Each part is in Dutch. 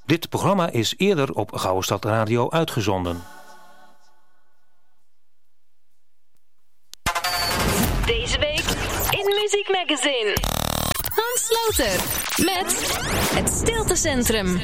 Dit programma is eerder op Gouwestad Radio uitgezonden. Deze week in Muziek Magazine. Hans Sloter met Het Stiltecentrum.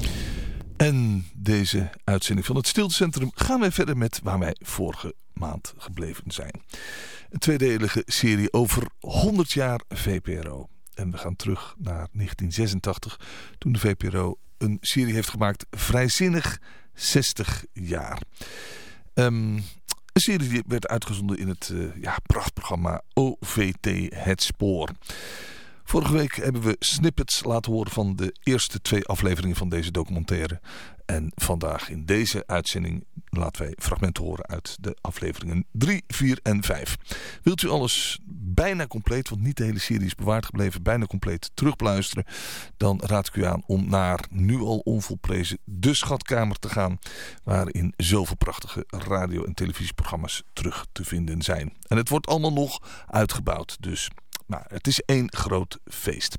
En deze uitzending van Het Stiltecentrum gaan wij verder met waar wij vorige maand gebleven zijn. Een tweedelige serie over 100 jaar VPRO. En we gaan terug naar 1986, toen de VPRO een serie heeft gemaakt, Vrijzinnig 60 jaar. Een serie die werd uitgezonden in het prachtprogramma OVT Het Spoor. Vorige week hebben we snippets laten horen van de eerste 2 afleveringen van deze documentaire. En vandaag in deze uitzending laten wij fragmenten horen uit de afleveringen 3, 4 en 5. Wilt u alles bijna compleet, want niet de hele serie is bewaard gebleven, bijna compleet terugbeluisteren, dan raad ik u aan om naar nu al onvolprezen De Schatkamer te gaan, waarin zoveel prachtige radio- en televisieprogramma's terug te vinden zijn. En het wordt allemaal nog uitgebouwd, dus het is één groot feest.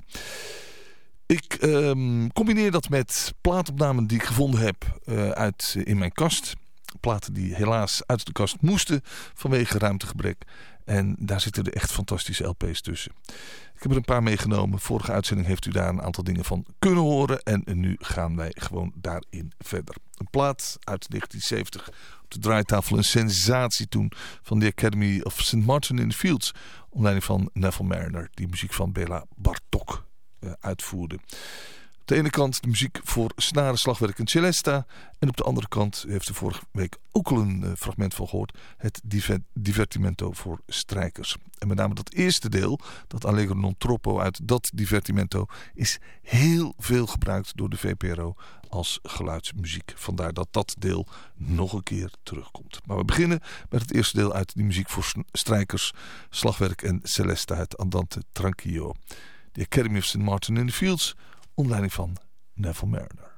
Ik combineer dat met plaatopnamen die ik gevonden heb in mijn kast. Platen die helaas uit de kast moesten vanwege ruimtegebrek. En daar zitten er echt fantastische LP's tussen. Ik heb er een paar meegenomen. Vorige uitzending heeft u daar een aantal dingen van kunnen horen. En nu gaan wij gewoon daarin verder. Een plaat uit 1970 op de draaitafel. Een sensatie toen van de Academy of St. Martin in the Fields. Onder leiding van Neville Marriner. Die muziek van Bela Bartok uitvoerde. Op de ene kant de muziek voor snaren, slagwerk en celesta. En op de andere kant, u heeft er vorige week ook al een fragment van gehoord, het divertimento voor strijkers. En met name dat eerste deel, dat Allegro non troppo uit dat divertimento, is heel veel gebruikt door de VPRO als geluidsmuziek. Vandaar dat dat deel nog een keer terugkomt. Maar we beginnen met het eerste deel uit die muziek voor strijkers, slagwerk en celesta, het Andante Tranquillo. De Academy of St. Martin in the Fields, onder leiding van Neville Marriner.